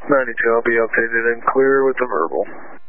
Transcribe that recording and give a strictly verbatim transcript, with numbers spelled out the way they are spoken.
ninety-two, I'll be updated and clear with the verbal.